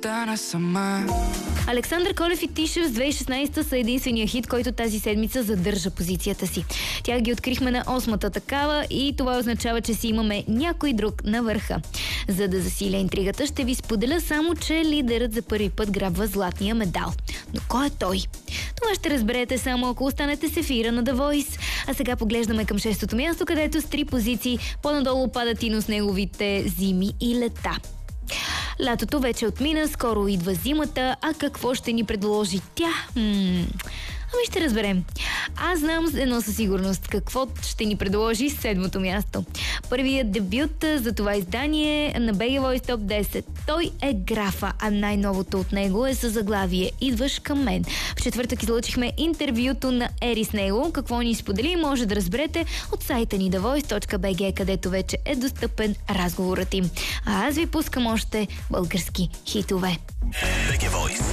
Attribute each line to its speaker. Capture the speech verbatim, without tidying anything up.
Speaker 1: остана сама.
Speaker 2: Александър Колев и Тишев с две хиляди и шестнадесета са единствения хит, който тази седмица задържа позицията си. Тя ги открихме на осмата такава и това означава, че си имаме някой друг на върха. За да засиля интригата, ще ви споделя само, че лидерът за първи път грабва златния медал. Но кой е той? Това ще разберете само ако останете с ефира на The Voice. А сега поглеждаме към шестото място, където с три позиции по-надолу пада Тино с неговите зими и лета. Лятото вече отмина, скоро идва зимата, а какво ще ни предложи тя? М- ами ще разберем. Аз знам едно със сигурност какво ще ни предложи седмото място. Първият дебют за това издание на би джи Voice Top десет. Той е Графа, а най-новото от него е със заглавие "Идваш към мен". В четвъртък излъчихме интервюто на Ери с него. Какво ни сподели, може да разберете от сайта ни the voice точка би джи, където вече е достъпен разговорът им. А аз ви пускам още български хитове.
Speaker 3: би джи Voice.